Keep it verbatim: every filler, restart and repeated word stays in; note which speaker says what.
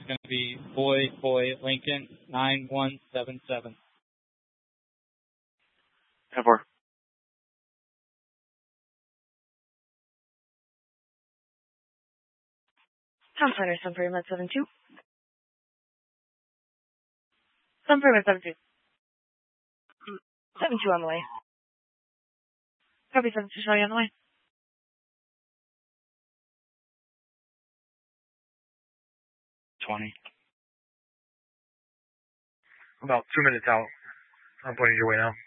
Speaker 1: going to be Boy, Boy, Lincoln, nine one seven seven.
Speaker 2: ten four.
Speaker 3: Tom Center, Sun Pyramid seven two. Sun Pyramid seven two. seven two on the way. Copy seven two, Charlie on the way.
Speaker 2: twenty.
Speaker 4: About two minutes out. I'm pointing your way now.